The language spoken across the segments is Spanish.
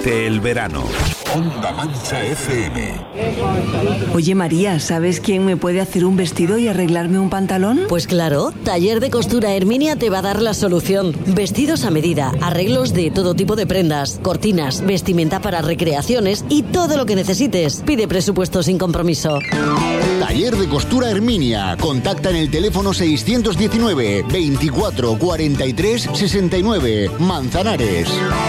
Siente el verano. Onda Mancha FM. Oye María, ¿sabes quién me puede hacer un vestido y arreglarme un pantalón? Pues claro, Taller de Costura Herminia te va a dar la solución. Vestidos a medida, arreglos de todo tipo de prendas, cortinas, vestimenta para recreaciones y todo lo que necesites. Pide presupuesto sin compromiso. Taller de Costura Herminia. Contacta en el teléfono 619 24 43 69. Manzanares.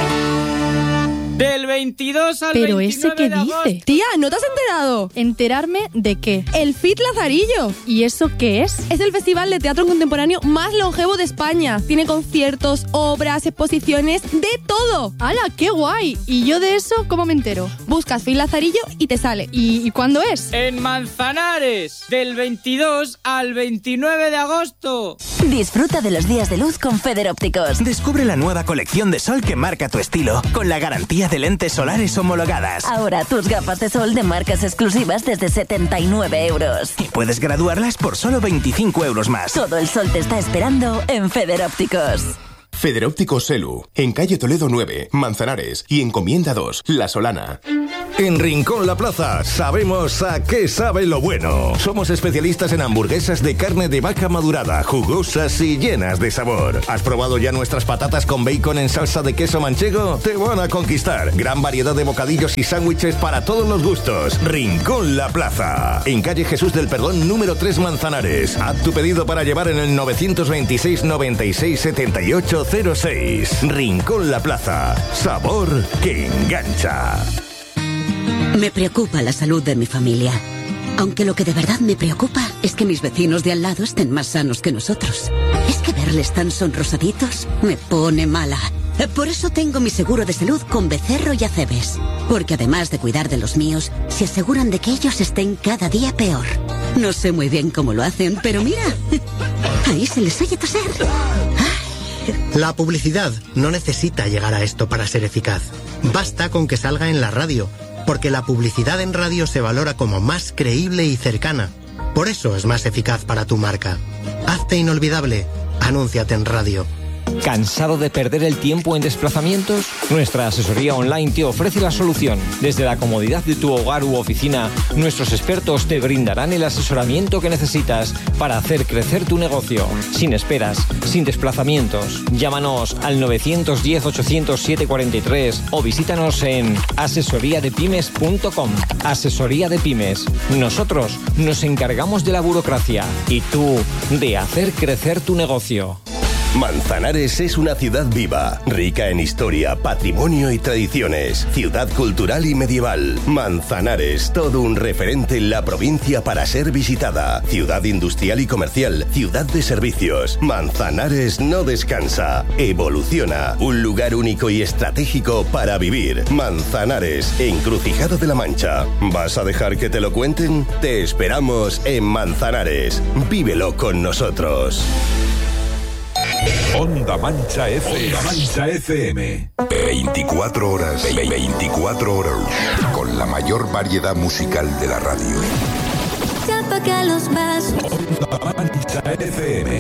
Del 22 al ¿Pero 29 ese qué de agosto. dice? Tía, ¿no te has enterado? ¿Enterarme de qué? El FIT Lazarillo. ¿Y eso qué es? Es el festival de teatro contemporáneo más longevo de España. Tiene conciertos, obras, exposiciones, de todo. ¡Hala, qué guay! ¿Y yo de eso cómo me entero? Buscas FIT Lazarillo y te sale. ¿Y cuándo es? En Manzanares, del 22 al 29 de agosto. Disfruta de los días de luz con Feder Ópticos. Descubre la nueva colección de sol que marca tu estilo, con la garantía de lentes solares homologadas. Ahora tus gafas de sol de marcas exclusivas desde 79 euros. Y puedes graduarlas por solo 25 euros más. Todo el sol te está esperando en Feder Ópticos. Feder Ópticos Selu, en calle Toledo 9, Manzanares y Encomienda 2, La Solana. En Rincón La Plaza sabemos a qué sabe lo bueno. Somos especialistas en hamburguesas de carne de vaca madurada, jugosas y llenas de sabor. ¿Has probado ya nuestras patatas con bacon en salsa de queso manchego? Te van a conquistar. Gran variedad de bocadillos y sándwiches para todos los gustos. Rincón La Plaza, en calle Jesús del Perdón número 3, Manzanares. Haz tu pedido para llevar en el 926 96 78 06. Rincón La Plaza, sabor que engancha. Me preocupa la salud de mi familia. Aunque lo que de verdad me preocupa es que mis vecinos de al lado estén más sanos que nosotros. Es que verles tan sonrosaditos me pone mala. Por eso tengo mi seguro de salud con Becerro y Acebes. Porque además de cuidar de los míos, se aseguran de que ellos estén cada día peor. No sé muy bien cómo lo hacen, pero mira, ahí se les oye toser. La publicidad no necesita llegar a esto para ser eficaz. Basta con que salga en la radio, porque la publicidad en radio se valora como más creíble y cercana. Por eso es más eficaz para tu marca. Hazte inolvidable. Anúnciate en radio. ¿Cansado de perder el tiempo en desplazamientos? Nuestra asesoría online te ofrece la solución. Desde la comodidad de tu hogar u oficina, nuestros expertos te brindarán el asesoramiento que necesitas para hacer crecer tu negocio. Sin esperas, sin desplazamientos. Llámanos al 910-800-743 o visítanos en asesoriadepymes.com. Asesoría de Pymes. Nosotros nos encargamos de la burocracia y tú de hacer crecer tu negocio. Manzanares es una ciudad viva, rica en historia, patrimonio y tradiciones, ciudad cultural y medieval. Manzanares, todo un referente en la provincia para ser visitada. Ciudad industrial y comercial, ciudad de servicios. Manzanares no descansa, evoluciona. Un lugar único y estratégico para vivir. Manzanares, encrucijada de la Mancha. ¿Vas a dejar que te lo cuenten? Te esperamos en Manzanares. Vívelo con nosotros. Onda Mancha FM. Onda Mancha FM. 24 horas. 24 horas. Con la mayor variedad musical de la radio. Ya apaga los vasos. Onda Mancha FM.